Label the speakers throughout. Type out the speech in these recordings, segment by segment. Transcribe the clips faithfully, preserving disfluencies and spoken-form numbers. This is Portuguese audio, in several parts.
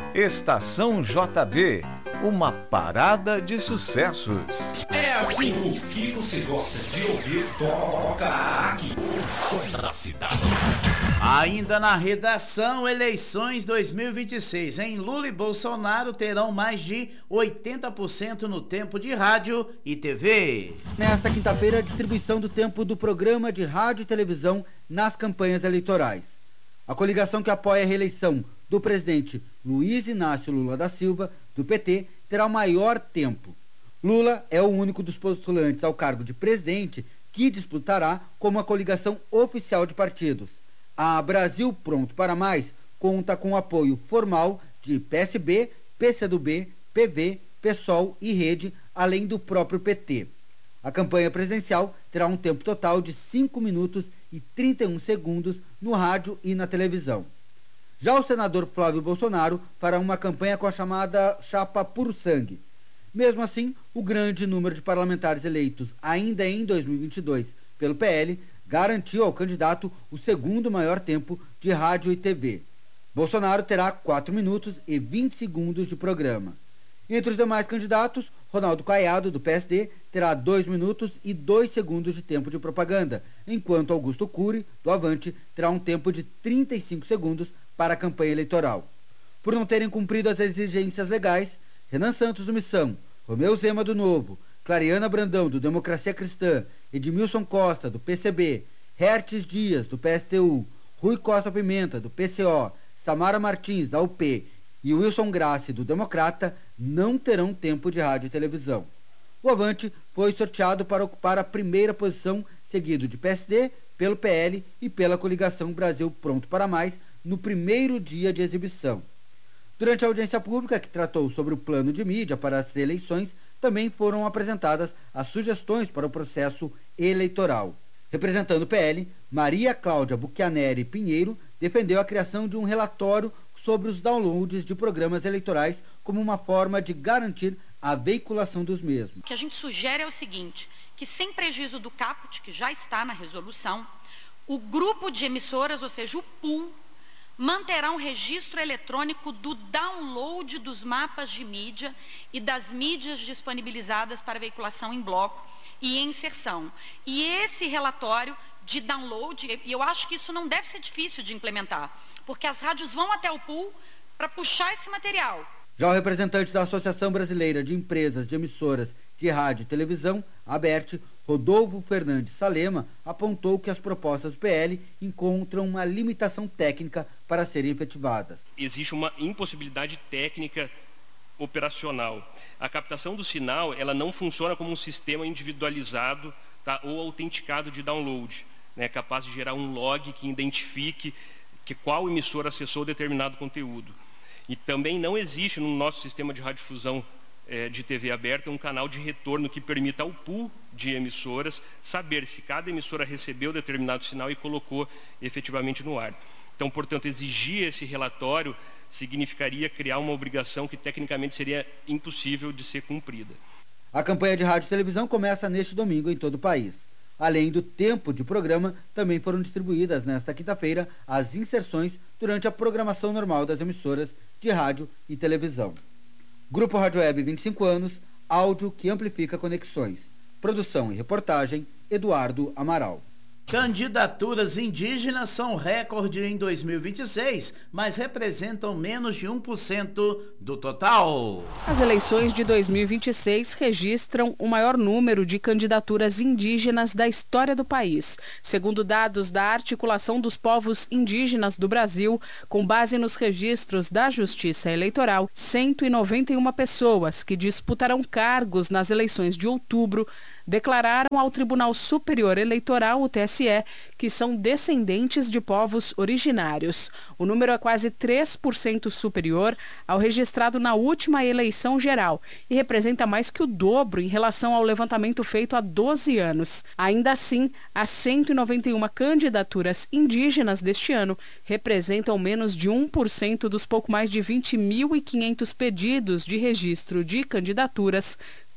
Speaker 1: Estação J B, uma parada de sucessos.
Speaker 2: É assim, o que você gosta de ouvir, toca aqui. O som da cidade.
Speaker 3: Ainda na redação, eleições dois mil e vinte e seis. Em Lula e Bolsonaro terão mais de oitenta por cento no tempo de rádio e T V.
Speaker 4: Nesta quinta-feira, a distribuição do tempo do programa de rádio e televisão nas campanhas eleitorais. A coligação que apoia a reeleição do presidente Luiz Inácio Lula da Silva, do P T, terá o maior tempo. Lula é o único dos postulantes ao cargo de presidente que disputará como a coligação oficial de partidos. A Brasil Pronto para Mais conta com o apoio formal de P S B, P C do B, P V, PSOL e Rede, além do próprio P T. A campanha presidencial terá um tempo total de cinco minutos e trinta e um segundos no rádio e na televisão. Já o senador Flávio Bolsonaro fará uma campanha com a chamada chapa Puro Sangue. Mesmo assim, o grande número de parlamentares eleitos ainda em dois mil e vinte e dois pelo P L garantiu ao candidato o segundo maior tempo de rádio e T V. Bolsonaro terá quatro minutos e vinte segundos de programa. Entre os demais candidatos, Ronaldo Caiado, do P S D, terá dois minutos e dois segundos de tempo de propaganda, enquanto Augusto Cury, do Avante, terá um tempo de trinta e cinco segundos para a campanha eleitoral. Por não terem cumprido as exigências legais, Renan Santos, do Missão, Romeu Zema, do Novo, Clariana Brandão, do Democracia Cristã, Edmilson Costa, do P C B, Hertes Dias, do P S T U, Rui Costa Pimenta, do P C O, Samara Martins, da U P e Wilson Grassi, do Democrata, não terão tempo de rádio e televisão. O Avante foi sorteado para ocupar a primeira posição, seguido de P S D, pelo P L e pela coligação Brasil Pronto para Mais, no primeiro dia de exibição. Durante a audiência pública que tratou sobre o plano de mídia para as eleições, também foram apresentadas as sugestões para o processo eleitoral. Representando o P L, Maria Cláudia Buchianeri Pinheiro defendeu a criação de um relatório sobre os downloads de programas eleitorais como uma forma de garantir a veiculação dos mesmos.
Speaker 5: O que a gente sugere é o seguinte, que sem prejuízo do caput, que já está na resolução, o grupo de emissoras, ou seja, o pool, manterá um registro eletrônico do download dos mapas de mídia e das mídias disponibilizadas para veiculação em bloco e inserção. E esse relatório de download, e eu acho que isso não deve ser difícil de implementar, porque as rádios vão até o pool para puxar esse material.
Speaker 4: Já o representante da Associação Brasileira de Empresas de Emissoras de Rádio e Televisão, a ABERT, Rodolfo Fernandes Salema, apontou que as propostas do P L encontram uma limitação técnica para serem efetivadas.
Speaker 6: Existe uma impossibilidade técnica operacional. A captação do sinal, ela não funciona como um sistema individualizado, tá, ou autenticado de download, né, capaz de gerar um log que identifique que qual emissora acessou determinado conteúdo. E também não existe no nosso sistema de radiodifusão eh, de T V aberta um canal de retorno que permita ao pool de emissoras saber se cada emissora recebeu determinado sinal e colocou efetivamente no ar. Então, portanto, exigir esse relatório significaria criar uma obrigação que tecnicamente seria impossível de ser cumprida.
Speaker 4: A campanha de rádio e televisão começa neste domingo em todo o país. Além do tempo de programa, também foram distribuídas nesta quinta-feira as inserções durante a programação normal das emissoras de rádio e televisão. Grupo Rádio Web, vinte e cinco anos, áudio que amplifica conexões. Produção e reportagem, Eduardo Amaral.
Speaker 3: Candidaturas indígenas são recorde em dois mil e vinte e seis, mas representam menos de um por cento do total.
Speaker 7: As eleições de dois mil e vinte e seis registram o maior número de candidaturas indígenas da história do país. Segundo dados da Articulação dos Povos Indígenas do Brasil, com base nos registros da Justiça Eleitoral, cento e noventa e uma pessoas que disputarão cargos nas eleições de outubro declararam ao Tribunal Superior Eleitoral, o T S E, que são descendentes de povos originários. O número é quase três por cento superior ao registrado na última eleição geral e representa mais que o dobro em relação ao levantamento feito há doze anos. Ainda assim, as cento e noventa e uma candidaturas indígenas deste ano representam menos de um por cento dos pouco mais de vinte mil e quinhentos pedidos de registro de candidaturas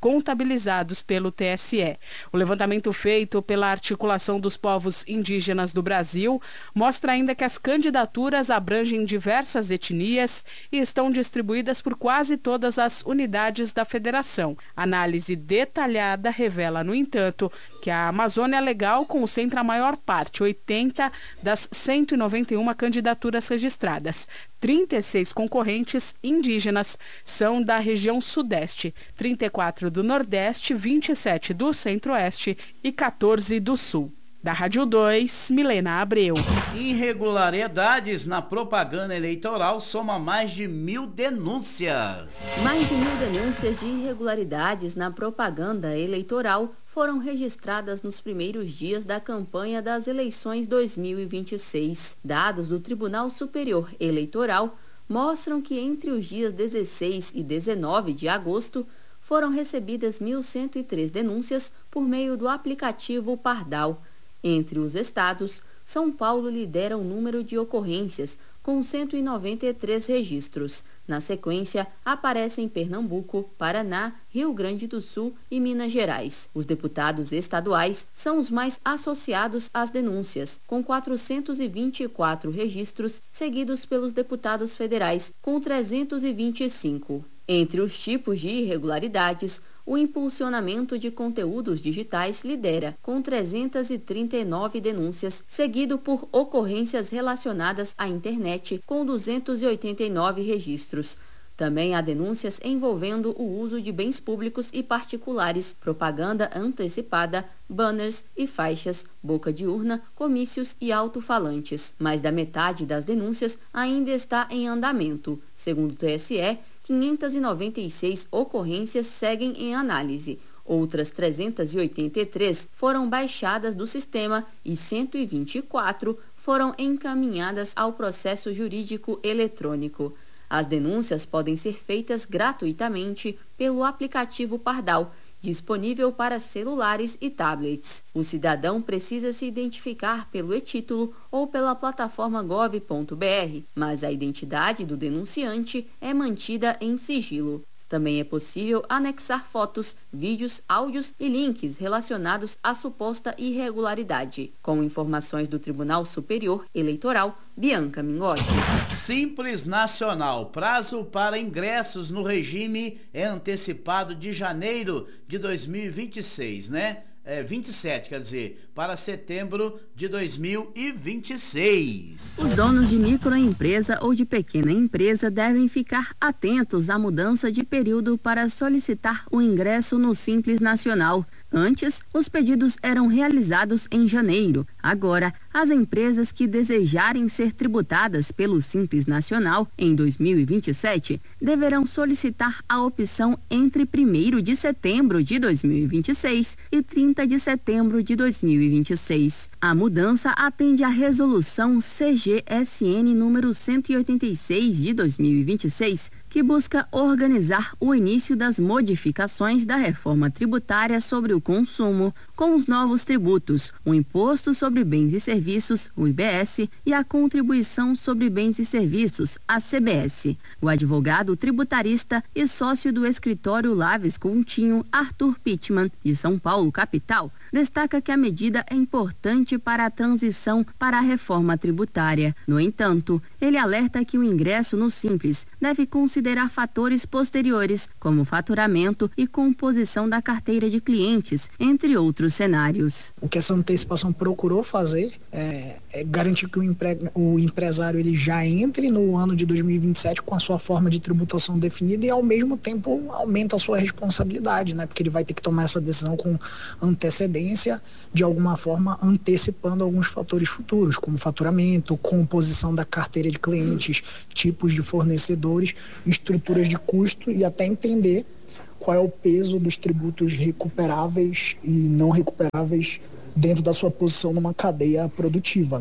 Speaker 7: contabilizados pelo T S E. O levantamento feito pela Articulação dos Povos Indígenas do Brasil mostra ainda que as candidaturas abrangem diversas etnias e estão distribuídas por quase todas as unidades da federação. A análise detalhada revela, no entanto, que a Amazônia Legal concentra a maior parte, oitenta das cento e noventa e uma candidaturas registradas. trinta e seis concorrentes indígenas são da região Sudeste, trinta e quatro do Nordeste, vinte e sete do Centro-Oeste e quatorze do Sul. Da Rádio dois, Milena Abreu.
Speaker 3: Irregularidades na propaganda eleitoral soma mais de mil denúncias.
Speaker 8: Mais de mil denúncias de irregularidades na propaganda eleitoral foram registradas nos primeiros dias da campanha das eleições dois mil e vinte e seis. Dados do Tribunal Superior Eleitoral mostram que entre os dias dezesseis e dezenove de agosto foram recebidas mil cento e três denúncias por meio do aplicativo Pardal. Entre os estados, São Paulo lidera o número de ocorrências, com cento e noventa e três registros. Na sequência, aparecem Pernambuco, Paraná, Rio Grande do Sul e Minas Gerais. Os deputados estaduais são os mais associados às denúncias, com quatrocentos e vinte e quatro registros, seguidos pelos deputados federais, com trezentos e vinte e cinco. Entre os tipos de irregularidades, o impulsionamento de conteúdos digitais lidera, com trezentas e trinta e nove denúncias, seguido por ocorrências relacionadas à internet, com duzentos e oitenta e nove registros. Também há denúncias envolvendo o uso de bens públicos e particulares, propaganda antecipada, banners e faixas, boca de urna, comícios e alto-falantes. Mais da metade das denúncias ainda está em andamento. Segundo o T S E, quinhentas e noventa e seis ocorrências seguem em análise. Outras trezentas e oitenta e três foram baixadas do sistema e cento e vinte e quatro foram encaminhadas ao processo jurídico eletrônico. As denúncias podem ser feitas gratuitamente pelo aplicativo Pardal, disponível para celulares e tablets. O cidadão precisa se identificar pelo e-título ou pela plataforma gov ponto br, mas a identidade do denunciante é mantida em sigilo. Também é possível anexar fotos, vídeos, áudios e links relacionados à suposta irregularidade. Com informações do Tribunal Superior Eleitoral, Bianca Mingotti.
Speaker 3: Simples Nacional. Prazo para ingressos no regime é antecipado de janeiro de dois mil e vinte e seis, né? É, vinte e sete, quer dizer, para setembro de dois mil e vinte e seis.
Speaker 8: Os donos de microempresa ou de pequena empresa devem ficar atentos à mudança de período para solicitar o ingresso no Simples Nacional. Antes, os pedidos eram realizados em janeiro. Agora, as empresas que desejarem ser tributadas pelo Simples Nacional em dois mil e vinte e sete deverão solicitar a opção entre primeiro de setembro de dois mil e vinte e seis e trinta de setembro de dois mil e vinte e seis. A mudança atende à resolução C G S N número cento e oitenta e seis de dois mil e vinte e seis, que busca organizar o início das modificações da reforma tributária sobre o consumo, com os novos tributos, o Imposto sobre Bens e Serviços, o I B S, e a Contribuição sobre Bens e Serviços, a C B S. O advogado tributarista e sócio do escritório Laves Coutinho, Arthur Pittman, de São Paulo, capital, destaca que a medida é importante para a transição para a reforma tributária. No entanto, ele alerta que o ingresso no Simples deve considerar fatores posteriores, como faturamento e composição da carteira de clientes, entre outros cenários.
Speaker 9: O que essa antecipação procurou fazer é, é garantir que o, empre, o empresário ele já entre no ano de dois mil e vinte e sete com a sua forma de tributação definida e, ao mesmo tempo, aumenta a sua responsabilidade, né? Porque ele vai ter que tomar essa decisão com antecedência, de alguma forma antecipando alguns fatores futuros, como faturamento, composição da carteira de clientes, tipos de fornecedores, estruturas de custo e até entender qual é o peso dos tributos recuperáveis e não recuperáveis dentro da sua posição numa cadeia produtiva, né?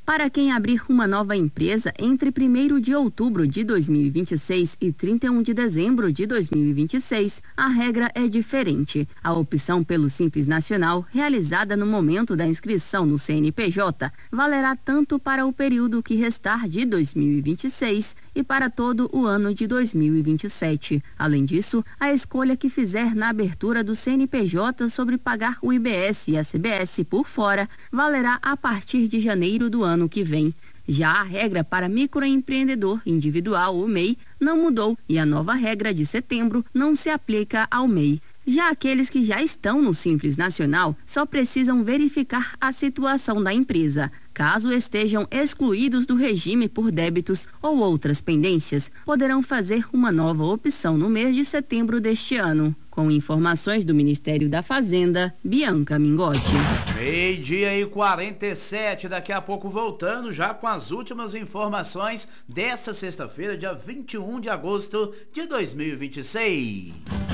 Speaker 8: Para quem abrir uma nova empresa entre primeiro de outubro de dois mil e vinte e seis e trinta e um de dezembro de dois mil e vinte e seis, a regra é diferente. A opção pelo Simples Nacional, realizada no momento da inscrição no C N P J, valerá tanto para o período que restar de dois mil e vinte e seis e para todo o ano de dois mil e vinte e sete. Além disso, a escolha que fizer na abertura do C N P J sobre pagar o I B S e a C B S por fora, valerá a partir de janeiro do ano que vem. Já a regra para microempreendedor individual, o M E I, não mudou e a nova regra de setembro não se aplica ao M E I. Já aqueles que já estão no Simples Nacional só precisam verificar a situação da empresa. Caso estejam excluídos do regime por débitos ou outras pendências, poderão fazer uma nova opção no mês de setembro deste ano. Com informações do Ministério da Fazenda, Bianca Mingotti.
Speaker 3: Meio-dia e quarenta e sete, daqui a pouco voltando já com as últimas informações desta sexta-feira, dia vinte e um de agosto de dois mil e vinte e seis.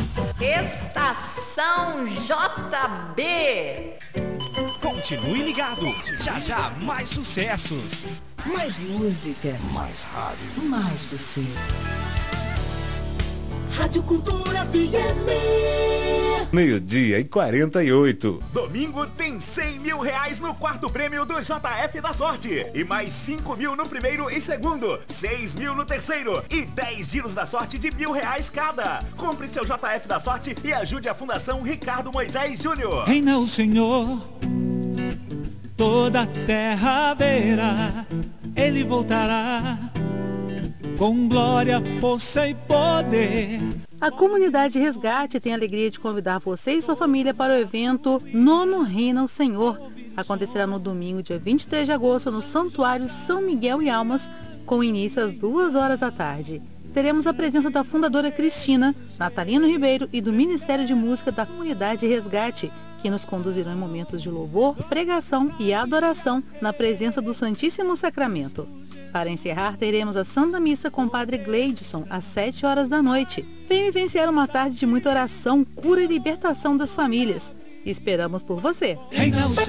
Speaker 10: Estação J B.
Speaker 2: Continue ligado, já já mais sucessos.
Speaker 10: Mais música.
Speaker 2: Mais rádio.
Speaker 10: Mais você.
Speaker 11: Rádio Cultura F M.
Speaker 1: Meio-dia e quarenta e oito.
Speaker 12: Domingo tem cem mil reais no quarto prêmio do J F da Sorte. E mais cinco mil no primeiro e segundo. seis mil no terceiro. E dez giros da sorte de mil reais cada. Compre seu J F da Sorte e ajude a Fundação Ricardo Moisés Júnior.
Speaker 13: Reina o Senhor, toda a terra verá. Ele voltará com glória, força e poder.
Speaker 14: A comunidade Resgate tem a alegria de convidar você e sua família para o evento Nono Reina o Senhor. Acontecerá no domingo, dia vinte e três de agosto, no Santuário São Miguel e Almas, com início às duas horas da tarde. Teremos a presença da fundadora Cristina, Natalino Ribeiro e do Ministério de Música da Comunidade Resgate, que nos conduzirão em momentos de louvor, pregação e adoração na presença do Santíssimo Sacramento. Para encerrar, teremos a Santa Missa com o Padre Gleidson, às sete horas da noite. Venha vivenciar uma tarde de muita oração, cura e libertação das famílias. Esperamos por você!